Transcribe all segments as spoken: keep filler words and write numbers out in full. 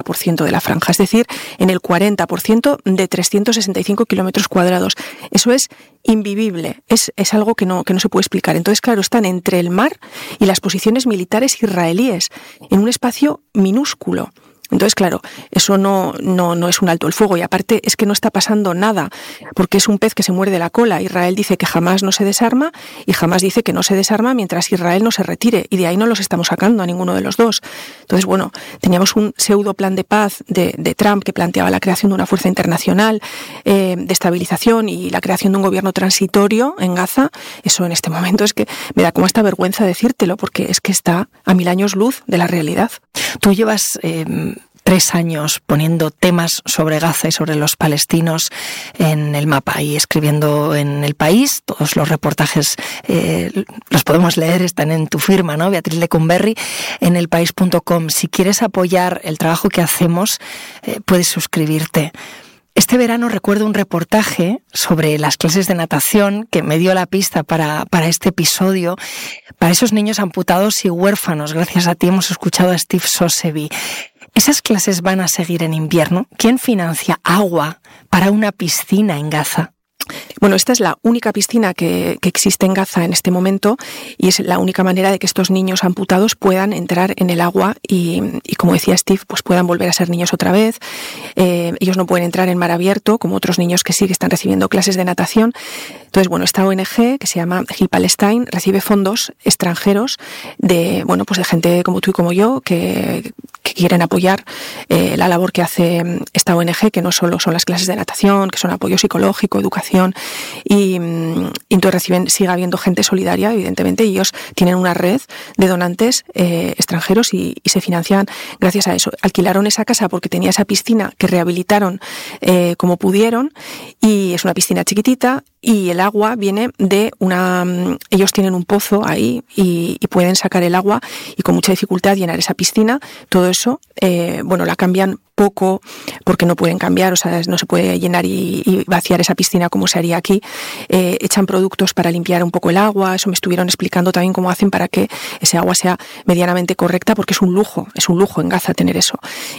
por ciento de la franja, es decir, en el cuarenta por ciento de trescientos sesenta y cinco kilómetros cuadrados. Eso es invivible, es, es algo que no, que no se puede explicar. Entonces, claro, están entre el mar y las posiciones militares israelíes, en un espacio minúsculo. Entonces, claro, eso no, no, no es un alto el fuego, y aparte es que no está pasando nada, porque es un pez que se muerde la cola. Israel dice que jamás no se desarma y jamás dice que no se desarma mientras Israel no se retire, y de ahí no los estamos sacando a ninguno de los dos. Entonces, bueno, teníamos un pseudo plan de paz de, de Trump que planteaba la creación de una fuerza internacional eh, de estabilización y la creación de un gobierno transitorio en Gaza. Eso en este momento es que me da como esta vergüenza decírtelo, porque es que está a mil años luz de la realidad. Tú llevas Eh... tres años poniendo temas sobre Gaza y sobre los palestinos en el mapa y escribiendo en El País. Todos los reportajes eh, los podemos leer, están en tu firma, ¿no? Beatriz Lecumberri, en elpaís punto com. Si quieres apoyar el trabajo que hacemos, eh, puedes suscribirte. Este verano recuerdo un reportaje sobre las clases de natación que me dio la pista para, para este episodio, para esos niños amputados y huérfanos. Gracias a ti hemos escuchado a Steve Sosebee. ¿Esas clases van a seguir en invierno? ¿Quién financia agua para una piscina en Gaza? Bueno, esta es la única piscina que, que existe en Gaza en este momento, y es la única manera de que estos niños amputados puedan entrar en el agua y, y como decía Steve, pues puedan volver a ser niños otra vez. Eh, ellos no pueden entrar en mar abierto, como otros niños que sí que están recibiendo clases de natación. Entonces, bueno, esta O N G, que se llama Heal Palestine, recibe fondos extranjeros de, bueno, pues de gente como tú y como yo, que, que quieren apoyar eh, la labor que hace esta O N G, que no solo son las clases de natación, que son apoyo psicológico, educación, y, y entonces reciben, sigue habiendo gente solidaria, evidentemente, y ellos tienen una red de donantes eh, extranjeros y, y se financian gracias a eso. Alquilaron esa casa porque tenía esa piscina que rehabilitaron eh, como pudieron, y es una piscina chiquitita, y el agua viene de una... Ellos tienen un pozo ahí y, y pueden sacar el agua y con mucha dificultad llenar esa piscina. Todo eso, eh, bueno, la cambian poco porque no pueden cambiar, o sea, no se puede llenar y, y vaciar esa piscina como se haría aquí. Eh, echan productos para limpiar un poco el agua, eso me estuvieron explicando también cómo hacen para que ese agua sea medianamente correcta, porque es un lujo, es un lujo en Gaza tener eso.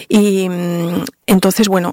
Y entonces, bueno,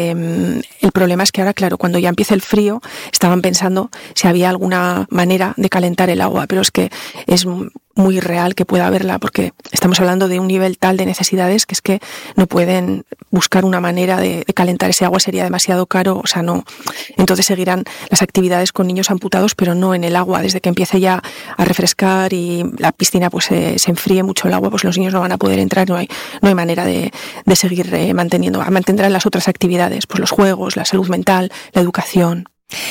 eh, el problema es que ahora, claro, cuando ya empieza el frío, estaban pensando si había alguna manera de calentar el agua, pero es que es muy real que pueda haberla, porque estamos hablando de un nivel tal de necesidades que es que no pueden buscar una manera de, de calentar ese agua, sería demasiado caro, o sea, no. Entonces seguirán las actividades con niños amputados, pero no en el agua. Desde que empiece ya a refrescar y la piscina pues se, se enfríe mucho el agua, pues los niños no van a poder entrar, no hay, no hay manera de, de seguir eh, manteniendo, mantendrán las otras actividades, pues los juegos, la salud mental, la educación.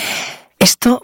Esto,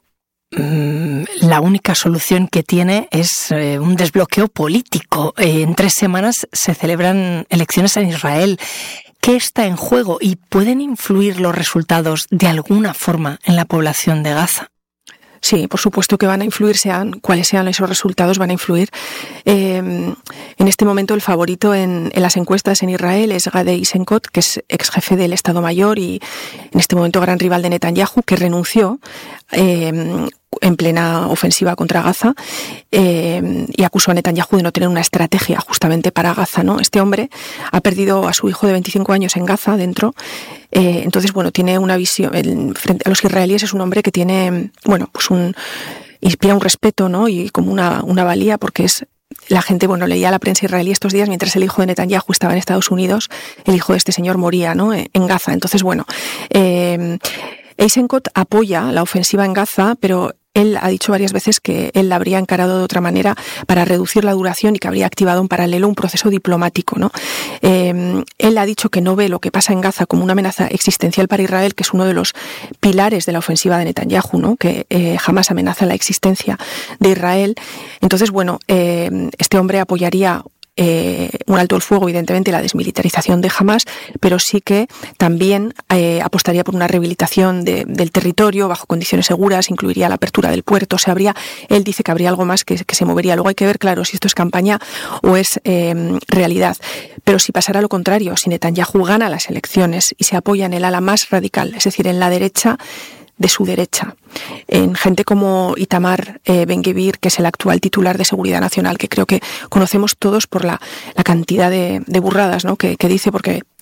la única solución que tiene es eh, un desbloqueo político. Eh, en tres semanas se celebran elecciones en Israel. ¿Qué está en juego y pueden influir los resultados de alguna forma en la población de Gaza? Sí, por supuesto que van a influir, sean cuáles sean esos resultados, van a influir. Eh, en este momento el favorito en, en las encuestas en Israel es Gadi Eisenkot, que es ex jefe del Estado Mayor y en este momento gran rival de Netanyahu, que renunció eh, en plena ofensiva contra Gaza eh, y acusó a Netanyahu de no tener una estrategia justamente para Gaza, ¿no? Este hombre ha perdido a su hijo de veinticinco años en Gaza dentro. Eh, entonces, bueno, tiene una visión, el, frente a los israelíes es un hombre que tiene, bueno, pues un, inspira un respeto, ¿no? Y como una, una valía, porque es, la gente, bueno, leía la prensa israelí estos días mientras el hijo de Netanyahu estaba en Estados Unidos, el hijo de este señor moría, ¿no? En Gaza. Entonces, bueno, eh, Eisenkot apoya la ofensiva en Gaza, pero él ha dicho varias veces que él la habría encarado de otra manera para reducir la duración y que habría activado en paralelo un proceso diplomático, ¿no? Eh, él ha dicho que no ve lo que pasa en Gaza como una amenaza existencial para Israel, que es uno de los pilares de la ofensiva de Netanyahu, ¿no? Que eh, jamás amenaza la existencia de Israel. Entonces, bueno, eh, este hombre apoyaría Eh, un alto el fuego, evidentemente, la desmilitarización de Hamas, pero sí que también eh, apostaría por una rehabilitación de, del territorio bajo condiciones seguras, incluiría la apertura del puerto, o sea, habría, él dice que habría algo más que, que se movería. Luego hay que ver, claro, si esto es campaña o es eh, realidad. Pero si pasara lo contrario, si Netanyahu gana las elecciones y se apoya en el ala más radical, es decir, en la derecha de su derecha, en gente como Itamar eh, Ben-Gvir, que es el actual titular de Seguridad Nacional, que creo que conocemos todos por la, la cantidad de, de burradas, ¿no? que, que dice, porque